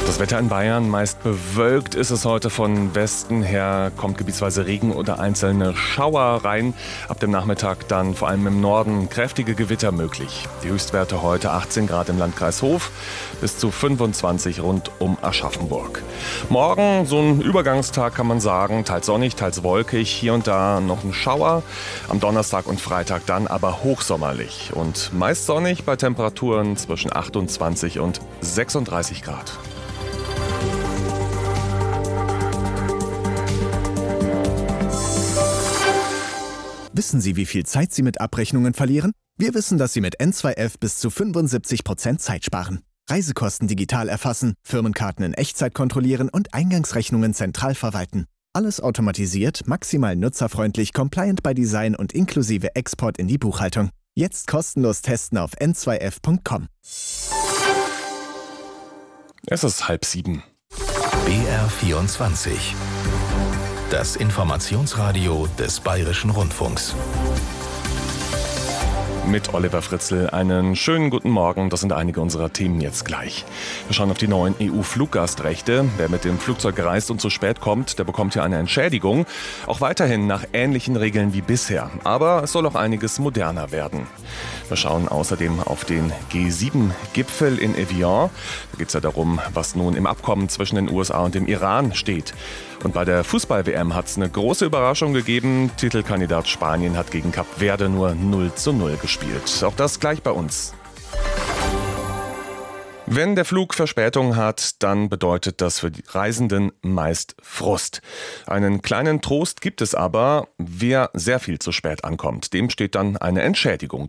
Das Wetter in Bayern, meist bewölkt ist es heute. Von Westen her kommt gebietsweise Regen oder einzelne Schauer rein. Ab dem Nachmittag dann vor allem im Norden kräftige Gewitter möglich. Die Höchstwerte heute 18 Grad im Landkreis Hof bis zu 25 rund um Aschaffenburg. Morgen so ein Übergangstag, kann man sagen, teils sonnig, teils wolkig, hier und da noch ein Schauer. Am Donnerstag und Freitag dann aber hochsommerlich und meist sonnig bei Temperaturen zwischen 28 und 36 Grad. Wissen Sie, wie viel Zeit Sie mit Abrechnungen verlieren? Wir wissen, dass Sie mit N2F bis zu 75% Zeit sparen. Reisekosten digital erfassen, Firmenkarten in Echtzeit kontrollieren und Eingangsrechnungen zentral verwalten. Alles automatisiert, maximal nutzerfreundlich, compliant by Design und inklusive Export in die Buchhaltung. Jetzt kostenlos testen auf n2f.com. Es ist 6:30. BR24. Das Informationsradio des Bayerischen Rundfunks. Mit Oliver Fritzl einen schönen guten Morgen. Das sind einige unserer Themen jetzt gleich. Wir schauen auf die neuen EU-Fluggastrechte. Wer mit dem Flugzeug reist und zu spät kommt, der bekommt hier eine Entschädigung. Auch weiterhin nach ähnlichen Regeln wie bisher. Aber es soll auch einiges moderner werden. Wir schauen außerdem auf den G7-Gipfel in Evian. Da geht es ja darum, was nun im Abkommen zwischen den USA und dem Iran steht. Und bei der Fußball-WM hat es eine große Überraschung gegeben. Titelkandidat Spanien hat gegen Kap Verde nur 0:0 gespielt. Auch das gleich bei uns. Wenn der Flug Verspätung hat, dann bedeutet das für die Reisenden meist Frust. Einen kleinen Trost gibt es aber, wer sehr viel zu spät ankommt. Dem steht dann eine Entschädigung